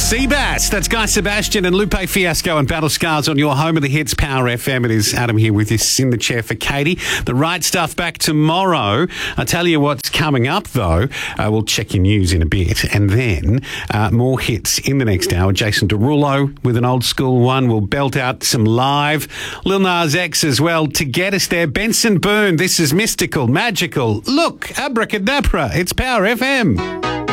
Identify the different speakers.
Speaker 1: Seabass, that's Guy Sebastian and Lupe Fiasco and Battle Scars on your home of the hits, Power FM. It is Adam here with you in the chair for Katie. The right stuff back tomorrow. I'll tell you what's coming up, though. We'll check your news in a bit. And then more hits in the next hour. Jason Derulo with an old school one. We'll belt out some live. Lil Nas X as well to get us there. Benson Boone, this is mystical, magical. Look, abracadabra, it's Power FM.